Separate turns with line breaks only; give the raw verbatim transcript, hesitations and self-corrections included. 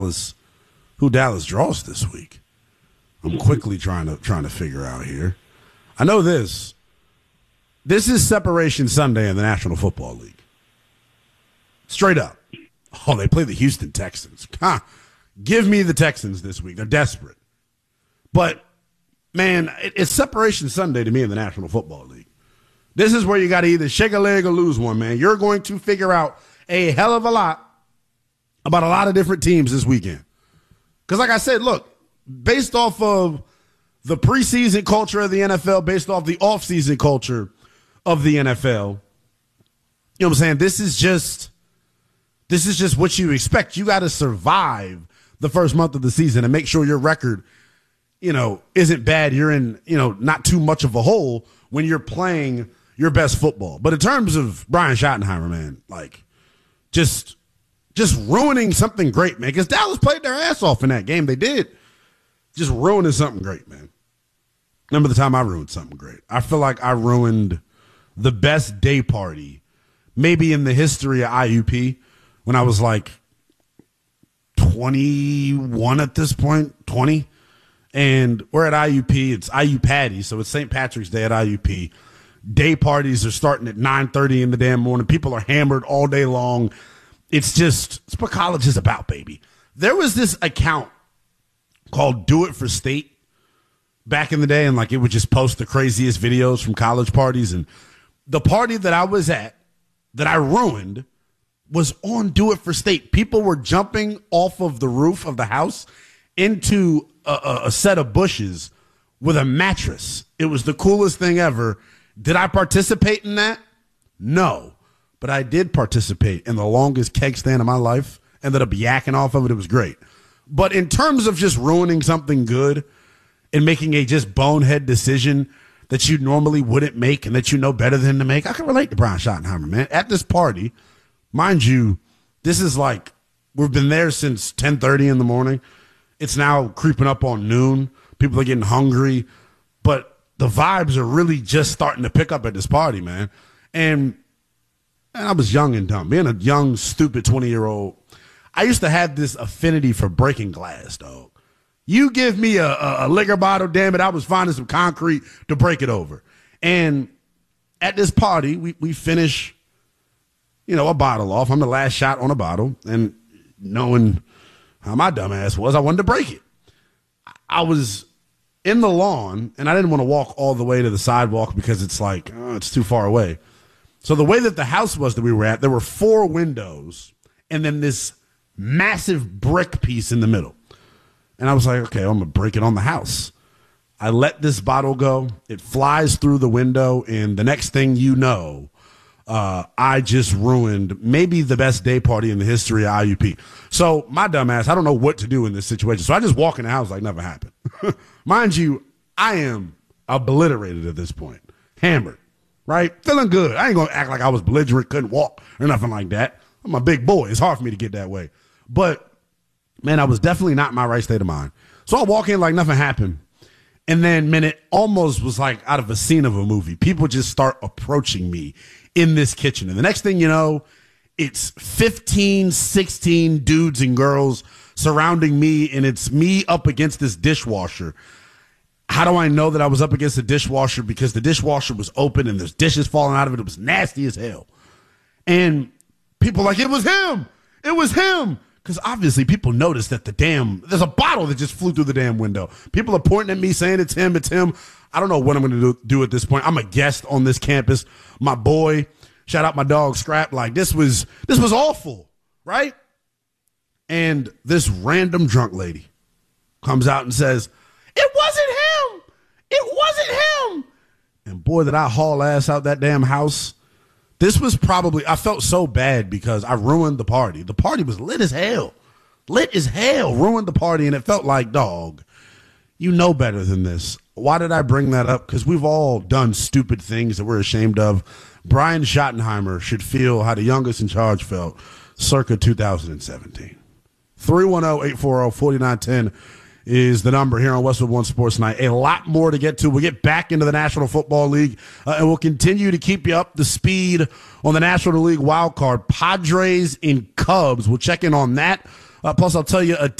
Dallas, who Dallas draws this week. I'm quickly trying to trying to figure out here. I know this. This is Separation Sunday in the National Football League. Straight up. Oh, they play the Houston Texans. Huh. Give me the Texans this week. They're desperate. But, man, it's Separation Sunday to me in the National Football League. This is where you got to either shake a leg or lose one, man. You're going to figure out a hell of a lot about a lot of different teams this weekend. Because, like I said, look, based off of the preseason culture of the N F L, based off the offseason culture of the N F L, you know what I'm saying? This is just this is just what you expect. You got to survive the first month of the season and make sure your record, you know, isn't bad. You're in, you know, not too much of a hole when you're playing your best football. But in terms of Brian Schottenheimer, man, like just just ruining something great, man, because Dallas played their ass off in that game. They did. Just ruining something great, man. Remember the time I ruined something great? I feel like I ruined the best day party maybe in the history of I U P when I was like twenty-one at this point, twenty. And we're at I U P. It's I U Patty, so it's Saint Patrick's Day at I U P. Day parties are starting at nine thirty in the damn morning. People are hammered all day long. It's just, it's what college is about, baby. There was this account called Do It for State back in the day, and like it would just post the craziest videos from college parties. And the party that I was at that I ruined was on Do It for State. People were jumping off of the roof of the house into a, a, a set of bushes with a mattress. It was the coolest thing ever. Did I participate in that? No. But I did participate in the longest keg stand of my life. Ended up yakking off of it. It was great. But in terms of just ruining something good and making a just bonehead decision that you normally wouldn't make and that you know better than to make, I can relate to Brian Schottenheimer, man. At this party, mind you, this is like, we've been there since ten thirty in the morning. It's now creeping up on noon. People are getting hungry. But the vibes are really just starting to pick up at this party, man. And, and I was young and dumb. Being a young, stupid twenty-year-old, I used to have this affinity for breaking glass, dog. You give me a, a, a liquor bottle, damn it, I was finding some concrete to break it over. And at this party, we, we finish, you know, a bottle off. I'm the last shot on a bottle. And knowing how my dumb ass was, I wanted to break it. I was in the lawn, and I didn't want to walk all the way to the sidewalk because it's like, oh, it's too far away. So the way that the house was that we were at, there were four windows and then this massive brick piece in the middle. And I was like, okay, I'm going to break it on the house. I let this bottle go. It flies through the window, and the next thing you know, uh, I just ruined maybe the best day party in the history of I U P. So my dumb ass, I don't know what to do in this situation. So I just walk in the house like nothing happened. Mind you, I am obliterated at this point. Hammered, right? Feeling good. I ain't going to act like I was belligerent, couldn't walk or nothing like that. I'm a big boy. It's hard for me to get that way. But, man, I was definitely not in my right state of mind. So I walk in like nothing happened. And then, man, it almost was like out of a scene of a movie. People just start approaching me in this kitchen. And the next thing you know, it's fifteen, sixteen dudes and girls surrounding me, and it's me up against this dishwasher. How do I know that I was up against the dishwasher? Because the dishwasher was open and there's dishes falling out of it. It was nasty as hell. And people like, it was him. It was him. Because obviously people noticed that the damn, there's a bottle that just flew through the damn window. People are pointing at me saying it's him, it's him. I don't know what I'm going to do, do at this point. I'm a guest on this campus. My boy, shout out my dog Scrap. Like this was, this was awful, right? And this random drunk lady comes out and says, it wasn't him. It wasn't him. And boy, did I haul ass out that damn house. This was probably, I felt so bad because I ruined the party. The party was lit as hell. Lit as hell. Ruined the party, and it felt like, dog, you know better than this. Why did I bring that up? Because we've all done stupid things that we're ashamed of. Brian Schottenheimer should feel how the youngest in charge felt circa two thousand seventeen. three one zero, eight four zero, four nine one zero is the number here on Westwood One Sports Night. A lot more to get to. We'll get back into the National Football League, uh, and we'll continue to keep you up to speed on the National League wild card. Padres and Cubs. We'll check in on that Uh, plus, I'll tell you a